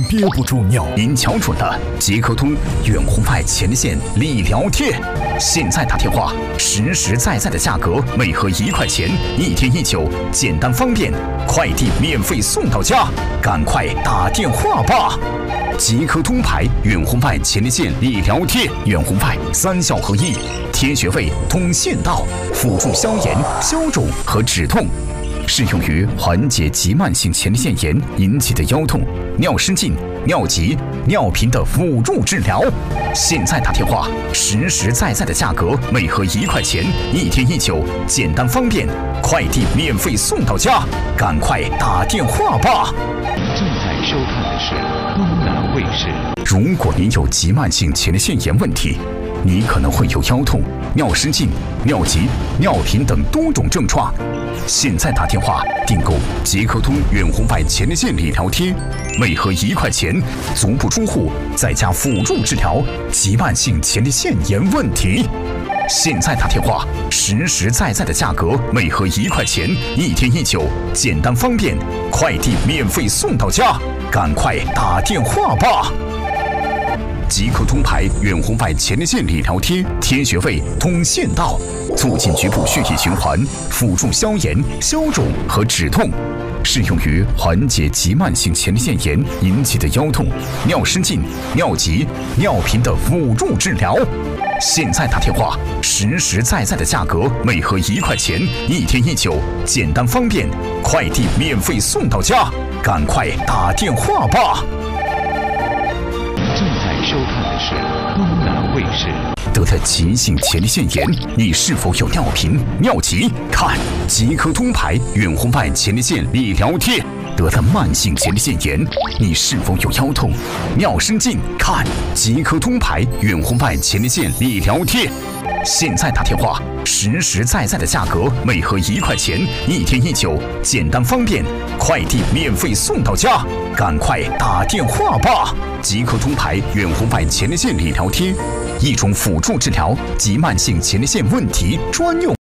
憋不住尿。 您瞧准了，即刻通远红外前列腺理疗贴，现在打电话，实实在在的价格，每盒1块钱，1天1酒，简单方便，快递免费送到家，赶快打电话吧！即刻通牌远红外前列腺理疗贴，远红外3效合一，贴穴位通腺道，辅助消炎、消肿和止痛。适用于缓解急慢性前列腺炎引起的腰痛、尿失禁、尿急、尿频的辅助治疗。现在打电话，实实在在的价格，每盒1块钱，1天1酒，简单方便，快递免费送到家，赶快打电话吧！ 正在收看的是东南卫视。 如果您有急慢性前列腺炎问题，你可能会有腰痛、尿失禁、尿急、尿频等多种症状。现在打电话订购即刻通远红外前列腺理疗贴，每盒1块钱，足不出户，在家辅助治疗急慢性前列腺炎问题。现在打电话，实实在在的价格，每盒1块钱，1天1酒，简单方便，快递免费送到家，赶快打电话吧！即刻通牌远红外前列腺理疗贴，贴穴位通腺道，促进局部血液循环，辅助消炎、消肿和止痛。适用于缓解急慢性前列腺炎引起的腰痛、尿失禁、尿急、尿频的辅助治疗。现在打电话，实实在在的价格，每盒1块钱，1天1酒，简单方便，快递免费送到家，赶快打电话吧！ 正在收看的是东南卫视。 得了急性前列腺炎，你是否有尿频、尿急？看即刻通牌远红外前列腺理疗贴。得了慢性前列腺炎，你是否有腰痛、尿失禁？看即刻通牌远红外前列腺理疗贴。现在打电话，实实在在的价格，每盒1块钱，1天1酒，简单方便，快递免费送到家，赶快打电话吧！即刻通牌远红外前列腺理疗贴，一种辅助治疗急慢性前列腺问题专用。